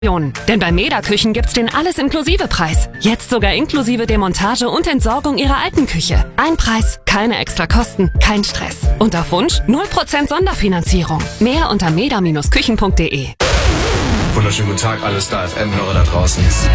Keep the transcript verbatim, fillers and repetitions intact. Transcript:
Denn bei Meda Küchen gibt's den Alles-Inklusive-Preis. Jetzt sogar inklusive Demontage und Entsorgung Ihrer alten Küche. Ein Preis, keine extra Kosten, kein Stress. Und auf Wunsch null Prozent Sonderfinanzierung. Mehr unter meda Bindestrich küchen punkt de. Wunderschönen guten Tag, alle Star F M-Hörer da draußen.